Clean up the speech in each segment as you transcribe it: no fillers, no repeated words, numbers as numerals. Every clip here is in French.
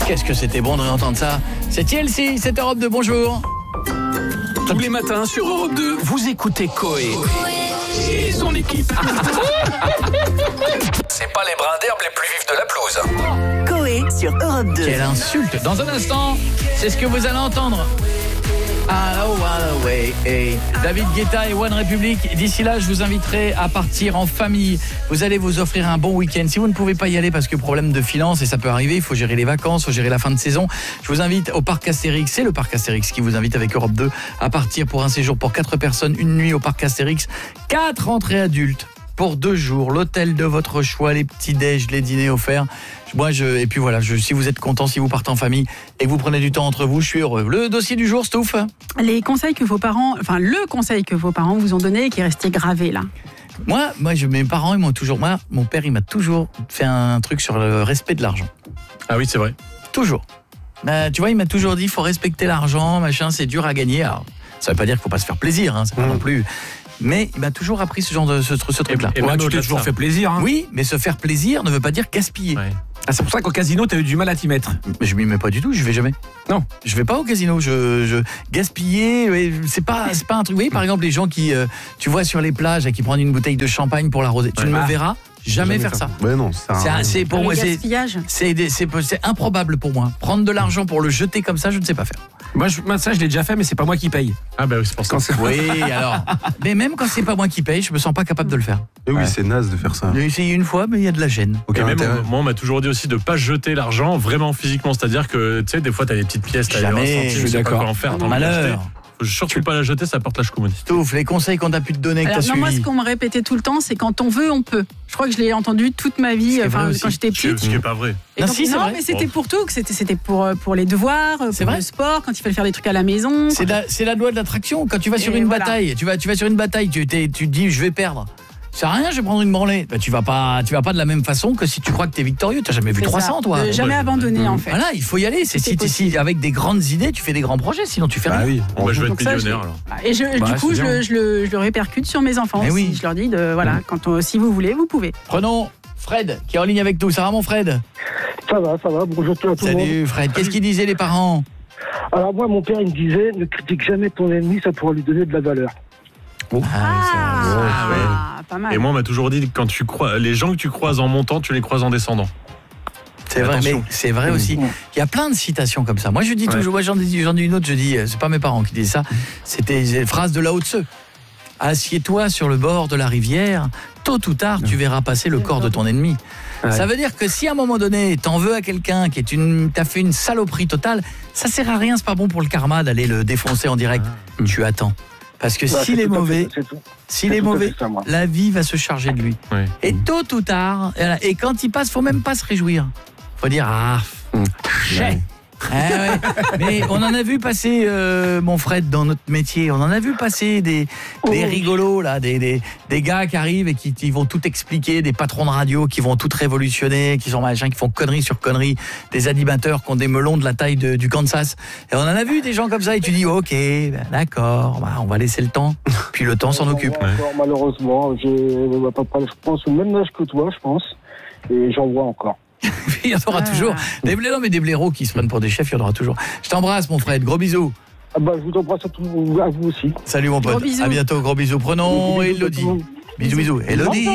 Qu'est-ce que c'était bon de réentendre ça. C'est Chelsea, c'est Europe 2, bonjour. Tous les matins sur Europe 2, vous écoutez Coé et son équipe. C'est pas les brins d'herbe les plus vifs de la pelouse. Coé sur Europe 2. Quelle insulte. Dans un instant, c'est ce que vous allez entendre. Hey. David Guetta et One Republic. D'ici là, je vous inviterai à partir en famille. Vous allez vous offrir un bon week-end. Si vous ne pouvez pas y aller parce que problème de finances, et ça peut arriver, il faut gérer les vacances, il faut gérer la fin de saison, je vous invite au Parc Astérix. C'est le Parc Astérix qui vous invite avec Europe 2 à partir pour un séjour pour 4 personnes, une nuit au Parc Astérix, 4 entrées adultes pour 2 jours, l'hôtel de votre choix, les petits-déj, les dîners offerts. Et puis voilà, si vous êtes content, si vous partez en famille et que vous prenez du temps entre vous, je suis heureux. Le dossier du jour, Stouff. Le conseil que vos parents vous ont donné et qui est resté gravé là. Moi, mes parents, ils m'ont toujours... mon père, il m'a toujours fait un truc sur le respect de l'argent. Ah oui, c'est vrai. Toujours. Tu vois, il m'a toujours dit, il faut respecter l'argent, machin, c'est dur à gagner. Alors, ça veut pas dire qu'il faut pas se faire plaisir, hein, c'est pas non plus... Mais il m'a toujours appris ce genre de ce truc-là. Et moi, tu t'es toujours fait plaisir. Hein. Oui, mais se faire plaisir ne veut pas dire gaspiller. Ouais. Ah, c'est pour ça qu'au casino, t'as eu du mal à t'y mettre. Mais je m'y mets pas du tout, je vais jamais. Non. Je vais pas au casino. Gaspiller, c'est pas un truc. Vous voyez, par exemple, les gens qui, tu vois sur les plages, qui prennent une bouteille de champagne pour l'arroser. Tu ne me verras jamais faire ça. Ouais, non, c'est pour moi, c'est improbable pour moi. Prendre de l'argent pour le jeter comme ça, je ne sais pas faire. Moi, ça, je l'ai déjà fait, mais c'est pas moi qui paye. Ah bah oui, c'est pour ça. Oui, alors. Mais même quand c'est pas moi qui paye, je me sens pas capable de le faire. Et oui, c'est naze de faire ça. J'ai essayé une fois, mais il y a de la gêne. Okay, même moi, on m'a toujours dit aussi de pas jeter l'argent vraiment physiquement. C'est-à-dire que, tu sais, des fois, t'as des petites pièces, t'as jamais, je suis d'accord. Pas en faire, malheur. Faut surtout pas la jeter, ça porte la choucoumonie. Stouff, les conseils qu'on a pu te donner, que t'as suivi. Moi, ce qu'on me répétait tout le temps, c'est quand on veut, on peut. Je crois que je l'ai entendu toute ma vie, quand j'étais petite. Ce qui est pas vrai. Non, mais c'était pour tout, c'était pour les devoirs, pour le sport, quand il fallait faire des trucs à la maison. C'est la loi de l'attraction. Quand tu vas sur une bataille, tu vas sur une bataille, tu te dis je vais perdre. Ça sert à rien, je vais prendre une branlée. Tu vas pas de la même façon que si tu crois que t'es victorieux. T'as jamais vu 300, toi. Jamais abandonné, en fait. Voilà, il faut y aller. Si avec des grandes idées, tu fais des grands projets, sinon tu fais rien. Oui, on va jouer être millionnaire alors. Et du coup, je le répercute sur mes enfants. Oui. Je leur dis si vous voulez, vous pouvez. Prenons Fred qui est en ligne avec nous. Ça va, mon Fred? Ça va, bonjour à tout le monde. Salut Fred, qu'est-ce qu'ils disaient les parents? Alors moi, mon père, il me disait, ne critique jamais ton ennemi, ça pourra lui donner de la valeur. Oh. Pas mal. Et moi, on m'a toujours dit que les gens que tu croises en montant, tu les croises en descendant. C'est vrai, mais c'est vrai aussi. Il y a plein de citations comme ça. Moi, je dis toujours, j'en ai une autre, je dis, c'est pas mes parents qui disaient ça, c'était des phrases de Lao Tse. Assieds-toi sur le bord de la rivière, tôt ou tard, tu verras passer le corps de ton ennemi. Ouais. Ça veut dire que si à un moment donné, t'en veux à quelqu'un t'as fait une saloperie totale, ça sert à rien, c'est pas bon pour le karma d'aller le défoncer en direct. Tu attends. Parce que s'il est mauvais, la vie va se charger de lui. Oui. Et tôt ou tard, et quand il passe, faut même pas se réjouir. Faut dire mais on en a vu passer, mon Fred, dans notre métier, on en a vu passer des rigolos là, des gars qui arrivent et qui vont tout expliquer, des patrons de radio qui vont tout révolutionner, qui font conneries sur conneries, des animateurs qui ont des melons de la taille du Kansas. Et on en a vu des gens comme ça et tu dis ok, d'accord, on va laisser le temps. Puis le temps s'en occupe. Encore, malheureusement, je pense au même âge que toi, je pense, et j'en vois encore. Il y en aura toujours. Des blaireaux qui se prennent pour des chefs, il y en aura toujours. Je t'embrasse, mon Fred. Gros bisous. Je vous embrasse à vous aussi. Salut, mon pote. À bientôt. Gros bisous. Prenons Elodie. Bisous. Elodie.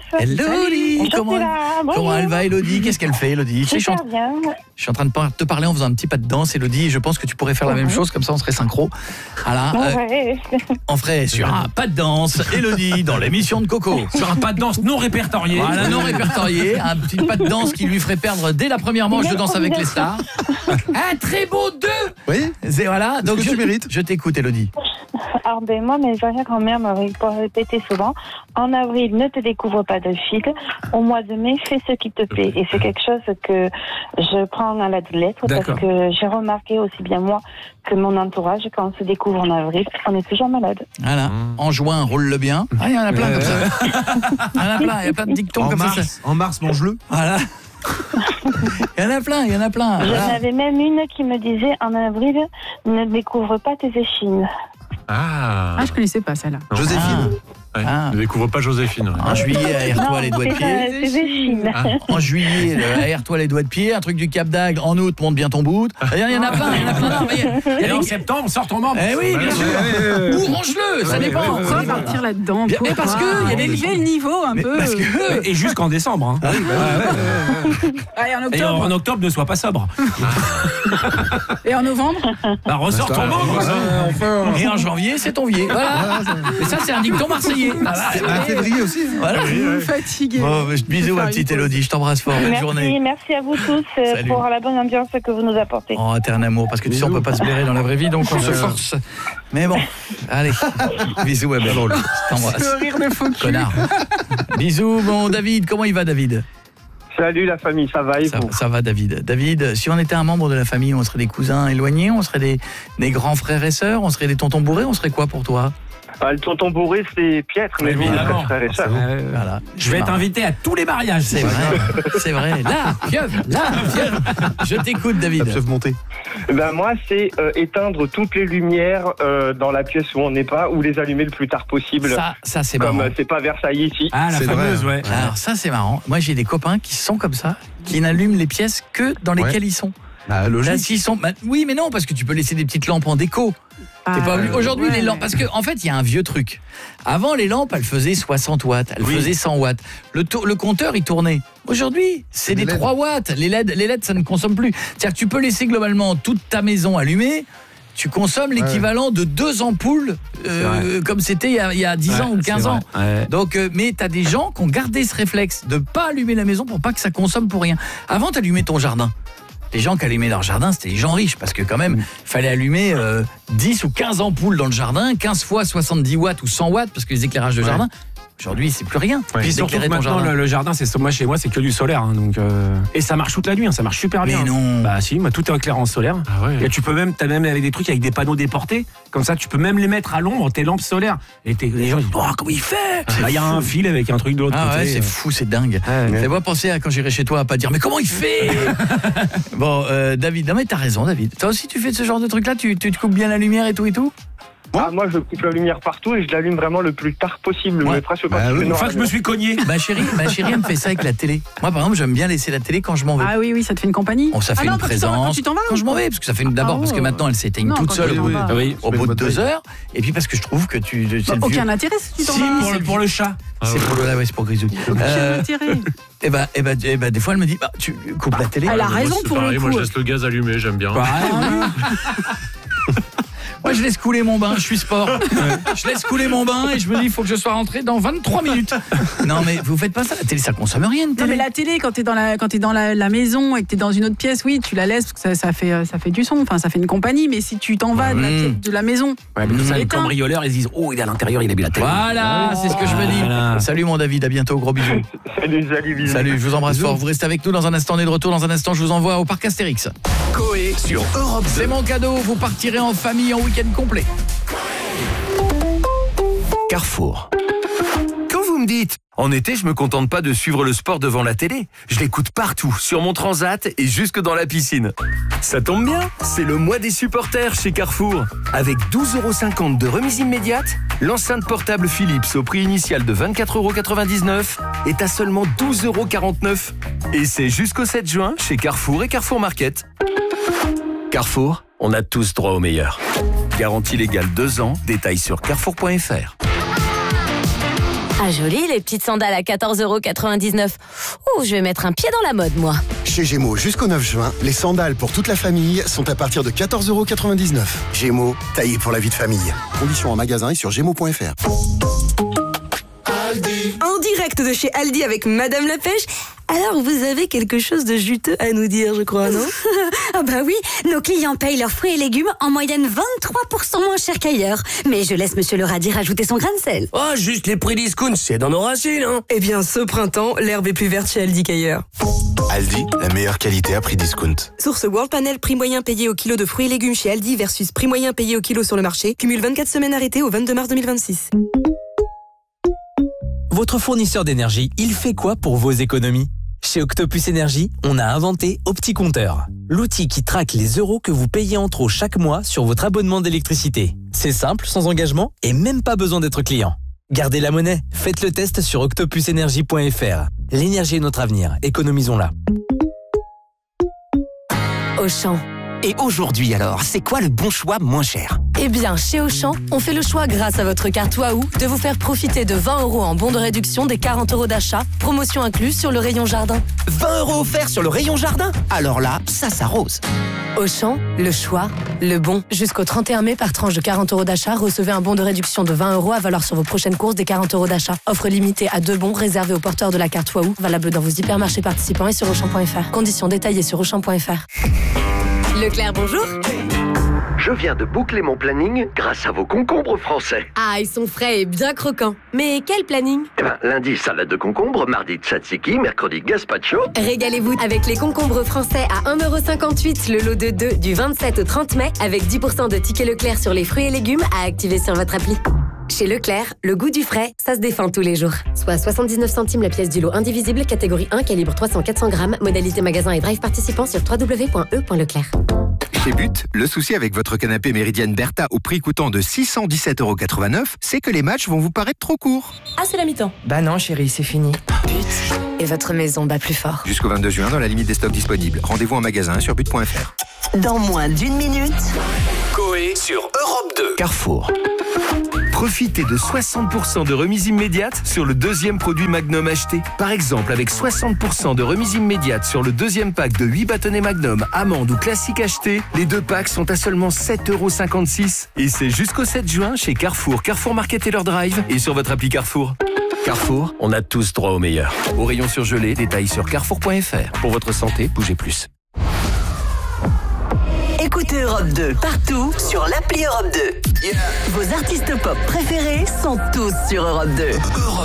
Comment elle va, Elodie? Qu'est-ce qu'elle fait, Elodie? Je suis en train de te parler en faisant un petit pas de danse, Elodie. Je pense que tu pourrais faire la même chose, comme ça on serait synchro. Voilà. On ferait sur un pas de danse, Elodie, dans l'émission de Coco. Sur un pas de danse non répertorié. Voilà, non répertorié. Un petit pas de danse qui lui ferait perdre dès la première manche de Danse avec les stars. Un très beau 2. Oui. Voilà. Donc tu mérites. Je t'écoute, Elodie. Alors moi, mes arrière-grand-mères m'avaient répété souvent, en avril, ne te découvre pas de fil, au mois de mai, fais ce qui te plaît. Et c'est quelque chose que je prends à la lettre, parce que j'ai remarqué aussi bien moi que mon entourage, quand on se découvre en avril, on est toujours malade. Voilà, en juin, roule-le bien. Il y en a plein comme ça. Il y a plein de dictons comme ça. En mars, mange-le. Voilà. Il y en a plein. J'en avais même une qui me disait, en avril, ne découvre pas tes échines. Je connaissais pas celle-là. Joséphine. Ouais. Ah. Ne découvre pas Joséphine. Ouais. En juillet, aère-toi les doigts de pied. C'est Zéphine. En juillet, aère-toi les doigts de pied. Un truc du Cap d'Agde. En août, monte bien ton bout. Il y en a plein. Et en septembre, sort ton membre. Eh oui, bien sûr. Ou range-le, ça dépend. Pourquoi partir là-dedans? Mais parce que il y a des élever le niveau un peu. Parce que Et jusqu'en décembre. Hein. Allez, en Et octobre. en octobre, ne sois pas sobre. Et en novembre? Bah, ressort ton membre. et en janvier, c'est tonvier. Voilà. Et ça, c'est un dicton marseillais. À février aussi. Voilà. Fatigué. Bon, bisous ma petite Élodie, je t'embrasse fort. Bonne journée. Merci à vous tous Salut. pour la bonne ambiance que vous nous apportez. Oh, t'es un amour, parce que tu sais, on peut pas se blairer dans la vraie vie, donc on se force. Mais bon, allez. Bisous, ma belle. Je t'embrasse. Le rire de faux cul. Connard. Bisous, bon David, comment il va David? Salut la famille, ça va et vous? Ça va David. David, si on était un membre de la famille, on serait des cousins éloignés, on serait des grands frères et sœurs, on serait des tontons bourrés, on serait quoi pour toi? Le tonton bourré, c'est Pietre, mais lui, il a pas de frère et sœur. Voilà. Je vais t'inviter à tous les mariages. C'est vrai, c'est vrai. Là, pieuvre. Je t'écoute David. La pieuvre montée. Ben moi, c'est éteindre toutes les lumières dans la pièce où on n'est pas, ou les allumer le plus tard possible. Ça c'est marrant. Comme c'est pas Versailles ici. Ah, la C'est fameuse, vrai. ouais. Alors ça c'est marrant. Moi j'ai des copains qui sont comme ça, qui n'allument les pièces que dans lesquelles ils sont. Bah, Là, logique. s'ils sont... oui mais non, parce que tu peux laisser des petites lampes en déco. T'es pas obligé. Aujourd'hui les lampes, parce qu'en fait il y a un vieux truc. Avant les lampes elles faisaient 60 watts, elles faisaient 100 watts. Le compteur il tournait. Aujourd'hui c'est des 3 watts. Les LED ça ne consomme plus. C'est-à-dire que tu peux laisser globalement toute ta maison allumée. Tu consommes l'équivalent de 2 ampoules comme c'était il y a 10 ans ou 15 ans. Ouais. Donc, mais t'as des gens qui ont gardé ce réflexe de pas allumer la maison pour pas que ça consomme pour rien. Avant, t'allumais ton jardin. Les gens qui allumaient leur jardin, c'était les gens riches parce que quand même, il fallait allumer 10 ou 15 ampoules dans le jardin, 15 fois 70 watts ou 100 watts parce que les éclairages de jardin. Aujourd'hui, c'est plus rien. Puis surtout que maintenant, le jardin, chez moi, c'est que du solaire. Hein, donc, et ça marche toute la nuit, hein, ça marche super bien. Mais non. Bah si, tout est éclairé en solaire. Ah ouais. Et tu peux même, t'as même avec des trucs avec des panneaux déportés. Comme ça, tu peux même les mettre à l'ombre, tes lampes solaires. Et les gens disent, oh, comment il fait? Là, il y a un fil avec un truc de l'autre côté. Ouais, c'est fou, c'est dingue. Fais-moi penser à quand j'irai chez toi à pas dire, mais comment il fait? Bon, David, non mais t'as raison, David. Toi aussi, tu fais ce genre de truc-là, tu te coupes bien la lumière et tout et tout? Moi, je coupe la lumière partout et je l'allume vraiment le plus tard possible. Mais presque pas. Une fois que je me suis cogné. Ma chérie, elle me fait ça avec la télé. Moi, par exemple, j'aime bien laisser la télé quand je m'en vais. Ah oui, ça te fait une compagnie. Oh, ça fait une présence. Quand tu t'en vas, quand je m'en vais, parce que ça fait d'abord parce que maintenant elle s'éteigne toute seule au bout de 2 heures, et puis parce que je trouve que aucun intérêt si tu t'en vas. Pour le chat. C'est pour Grisou. Aucun intérêt. Et bah, des fois elle me dit, tu coupes la télé. Elle a raison pour le coup. Moi je laisse le gaz allumé, j'aime bien. Moi, je laisse couler mon bain, je suis sport. Je laisse couler mon bain et je me dis, il faut que je sois rentré dans 23 minutes. Non, mais vous faites pas ça. La télé, ça consomme rien, une télé. Non, mais la télé, quand t'es dans la maison et que t'es dans une autre pièce, oui, tu la laisses parce que ça fait du son. Enfin, ça fait une compagnie. Mais si tu t'en vas de la maison, les cambrioleurs, ils disent, oh, il est à l'intérieur, il a mis la télé. Voilà, c'est ce que je me dis. Voilà. Salut mon David, à bientôt, gros bisous. Salut, je vous embrasse fort. Vous restez avec nous dans un instant, on est de retour. Dans un instant, je vous envoie au parc Astérix. Coé sur Europe 2. C'est mon cadeau, vous partirez en famille en week-end complet. Carrefour. Quand vous me dites, en été, je me contente pas de suivre le sport devant la télé. Je l'écoute partout, sur mon transat et jusque dans la piscine. Ça tombe bien, c'est le mois des supporters chez Carrefour. Avec 12,50 € de remise immédiate, l'enceinte portable Philips au prix initial de 24,99 € est à seulement 12,49 €. Et c'est jusqu'au 7 juin chez Carrefour et Carrefour Market. Carrefour, on a tous droit au meilleur. Garantie légale 2 ans, détails sur carrefour.fr. Ah joli, les petites sandales à 14,99 €. Oh, je vais mettre un pied dans la mode, moi. Chez Gémeaux, jusqu'au 9 juin, les sandales pour toute la famille sont à partir de 14,99 €. Gémeaux, taillé pour la vie de famille. Conditions en magasin et sur gémeaux.fr. En direct de chez Aldi avec Madame la Pêche. Alors, vous avez quelque chose de juteux à nous dire, je crois, non? Ah bah oui, nos clients payent leurs fruits et légumes en moyenne 23% moins cher qu'ailleurs. Mais je laisse Monsieur le radis rajouter son grain de sel. Oh, juste les prix discount, c'est dans nos racines, hein. Eh bien, ce printemps, l'herbe est plus verte chez Aldi qu'ailleurs. Aldi, la meilleure qualité à prix discount. Source World Panel, prix moyen payé au kilo de fruits et légumes chez Aldi versus prix moyen payé au kilo sur le marché. Cumule 24 semaines arrêtées au 22 mars 2026. Votre fournisseur d'énergie, il fait quoi pour vos économies? Chez Octopus Énergie, on a inventé OptiCompteur, l'outil qui traque les euros que vous payez en trop chaque mois sur votre abonnement d'électricité. C'est simple, sans engagement et même pas besoin d'être client. Gardez la monnaie, faites le test sur octopusenergie.fr. L'énergie est notre avenir, économisons-la. Auchan. Et aujourd'hui alors, c'est quoi le bon choix moins cher? Eh bien, chez Auchan, on fait le choix grâce à votre carte Waouh de vous faire profiter de 20 € en bon de réduction des 40 € d'achat, promotion incluse sur le rayon jardin. 20 € offerts sur le rayon jardin? Alors là, ça s'arrose. Auchan, le choix, le bon. Jusqu'au 31 mai, par tranche de 40 € d'achat, recevez un bon de réduction de 20 € à valoir sur vos prochaines courses des 40 € d'achat. Offre limitée à 2 bons réservés aux porteurs de la carte Waouh, valable dans vos hypermarchés participants et sur Auchan.fr. Conditions détaillées sur Auchan.fr. Leclerc, bonjour. Je viens de boucler mon planning grâce à vos concombres français. Ah, ils sont frais et bien croquants. Mais quel planning? Lundi, salade de concombre, mardi, tzatziki, mercredi, gazpacho. Régalez-vous avec les concombres français à 1,58 € le lot de 2 du 27 au 30 mai avec 10% de tickets Leclerc sur les fruits et légumes à activer sur votre appli. Chez Leclerc, le goût du frais, ça se défend tous les jours. Soit 79 centimes la pièce du lot indivisible, catégorie 1, calibre 300-400 grammes, modalité magasin et drive participant sur www.e.leclerc. Chez But, le souci avec votre canapé Méridienne Bertha au prix coûtant de 617,89 €, c'est que les matchs vont vous paraître trop courts. Ah, c'est la mi-temps. Bah non chérie, c'est fini. But. Et votre maison bat plus fort. Jusqu'au 22 juin, dans la limite des stocks disponibles. Rendez-vous en magasin sur but.fr. Dans moins d'1 minute. Coé sur Europe 2. Carrefour. Profitez de 60% de remise immédiate sur le deuxième produit Magnum acheté. Par exemple, avec 60% de remise immédiate sur le deuxième pack de 8 bâtonnets Magnum, amande ou classique acheté, les deux packs sont à seulement 7,56 €. Et c'est jusqu'au 7 juin chez Carrefour, Carrefour Market et leur drive et sur votre appli Carrefour. Carrefour, on a tous droit au meilleur. Au rayon surgelé, détails sur carrefour.fr. Pour votre santé, bougez plus. Écoutez Europe 2 partout sur l'appli Europe 2. Vos artistes pop préférés sont tous sur Europe 2.